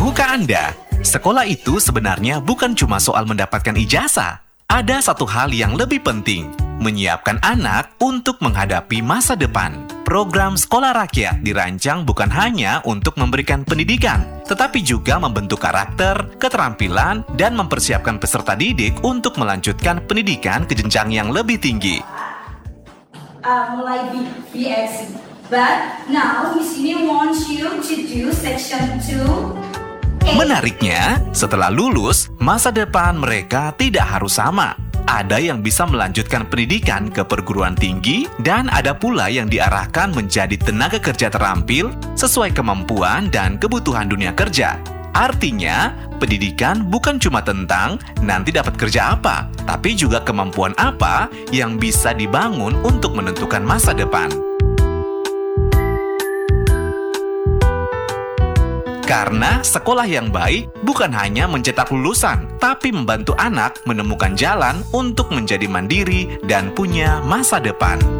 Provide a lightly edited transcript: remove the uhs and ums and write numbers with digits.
Tahukah Anda, sekolah itu sebenarnya bukan cuma soal mendapatkan ijazah. Ada satu hal yang lebih penting, menyiapkan anak untuk menghadapi masa depan. Program Sekolah Rakyat dirancang bukan hanya untuk memberikan pendidikan, tetapi juga membentuk karakter, keterampilan, dan mempersiapkan peserta didik untuk melanjutkan pendidikan ke jenjang yang lebih tinggi. Mulai BSc. But now Miss Ini wants you to do section 2. Menariknya, setelah lulus, masa depan mereka tidak harus sama. Ada yang bisa melanjutkan pendidikan ke perguruan tinggi, dan ada pula yang diarahkan menjadi tenaga kerja terampil sesuai kemampuan dan kebutuhan dunia kerja. Artinya, pendidikan bukan cuma tentang nanti dapat kerja apa, tapi juga kemampuan apa yang bisa dibangun untuk menentukan masa depan. Karena sekolah yang baik bukan hanya mencetak lulusan, tapi membantu anak menemukan jalan untuk menjadi mandiri dan punya masa depan.